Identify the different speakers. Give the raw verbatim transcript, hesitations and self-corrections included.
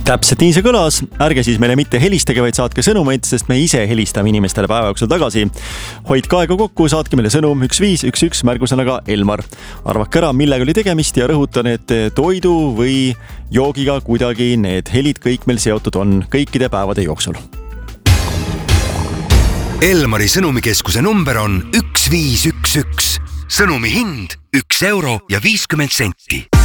Speaker 1: Täpselt nii see kõlas, ärge siis meile mitte helistage, vaid saatke sõnumeid, sest me ise helistame inimestele päeva jooksul tagasi. Hoidke aega kokku, saatke meile sõnum üks viis üks üks märgusõnaga Elmar. Arvake ära, millega oli tegemist ja rõhutan, et toidu või joogiga kuidagi need helid kõik meil seotud on kõikide päevade jooksul.
Speaker 2: Elmari sõnumikeskuse number on üks viis üks üks. Sõnumi hind üks euro ja viiskümmend senti.